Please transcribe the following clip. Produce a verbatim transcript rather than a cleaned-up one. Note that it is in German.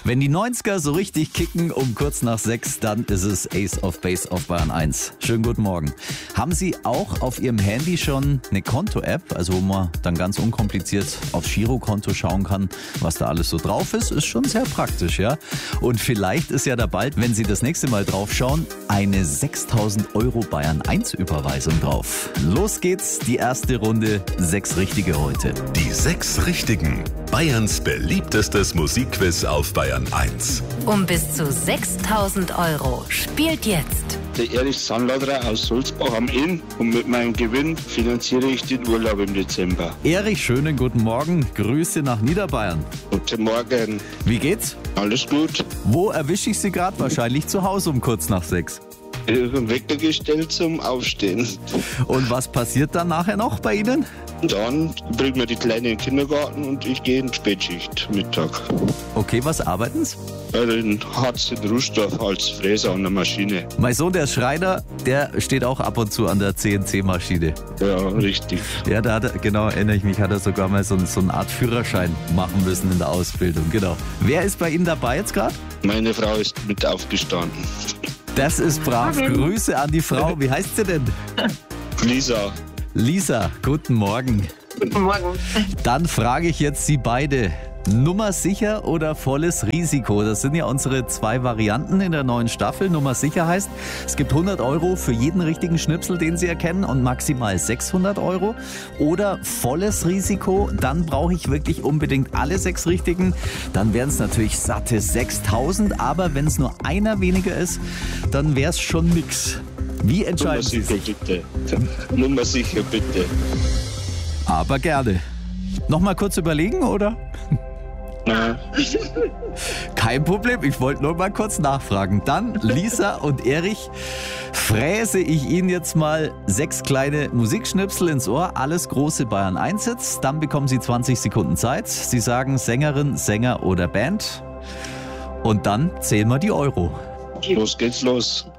Wenn die neunziger so richtig kicken um kurz nach sechs, dann ist es Ace of Base auf Bayern eins. Schönen guten Morgen. Haben Sie auch auf Ihrem Handy schon eine Konto-App, also wo man dann ganz unkompliziert aufs Girokonto schauen kann, was da alles so drauf ist? Ist schon sehr praktisch, ja? Und vielleicht ist ja da bald, wenn Sie das nächste Mal drauf schauen, eine sechstausend Euro Bayern eins Überweisung drauf. Los geht's, die erste Runde, sechs Richtige heute. Die sechs Richtigen. Bayerns beliebtestes Musikquiz auf Bayern eins. Um bis zu sechstausend Euro. Spielt jetzt. Der Erich Sandladrer aus Sulzbach am Inn und mit meinem Gewinn finanziere ich den Urlaub im Dezember. Erich, schönen guten Morgen. Grüße nach Niederbayern. Guten Morgen. Wie geht's? Alles gut. Wo erwische ich Sie gerade? Wahrscheinlich zu Hause um kurz nach sechs. Ich habe einen Wecker gestellt zum Aufstehen. Und was passiert dann nachher noch bei Ihnen? Dann bringt mir die Kleine in den Kindergarten und ich gehe in die Spätschicht Mittag. Okay, was arbeiten Sie? Bei den Harz in Rußdorf als Fräser an der Maschine. Mein Sohn, der ist Schreiner, der steht auch ab und zu an der C N C-Maschine. Ja, richtig. Ja, da hat er, genau, erinnere ich mich, hat er sogar mal so, so eine Art Führerschein machen müssen in der Ausbildung, genau. Wer ist bei Ihnen dabei jetzt gerade? Meine Frau ist mit aufgestanden. Das ist brav. Grüße an die Frau. Wie heißt sie denn? Lisa. Lisa, guten Morgen. Guten Morgen. Dann frage ich jetzt Sie beide. Nummer sicher oder volles Risiko? Das sind ja unsere zwei Varianten in der neuen Staffel. Nummer sicher heißt, es gibt hundert Euro für jeden richtigen Schnipsel, den Sie erkennen, und maximal sechshundert Euro. Oder volles Risiko, dann brauche ich wirklich unbedingt alle sechs Richtigen. Dann wären es natürlich satte sechstausend, aber wenn es nur einer weniger ist, dann wäre es schon nix. Wie entscheiden Sie Nummer sicher, sich? bitte. Nummer sicher, bitte. Aber gerne. Nochmal kurz überlegen, oder? Nein. Kein Problem, ich wollte nur mal kurz nachfragen. Dann, Lisa und Erich, fräse ich Ihnen jetzt mal sechs kleine Musikschnipsel ins Ohr, alles große Bayern eins Hits. Dann bekommen Sie zwanzig Sekunden Zeit. Sie sagen Sängerin, Sänger oder Band. Und dann zählen wir die Euro. Los geht's los.